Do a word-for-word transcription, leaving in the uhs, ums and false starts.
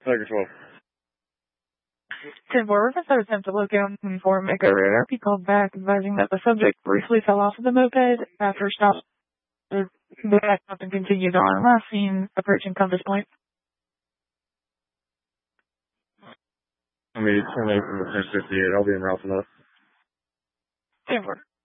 Tiger twelve. ten four, with an attempt to locate on for Mako Radar, he called back, advising that the subject briefly fell off of the moped after stop, back up and continued on. Last seen approaching Compass Point. I mean, ten eight from the ten fifty-eight. I'll be in route for that. ten four.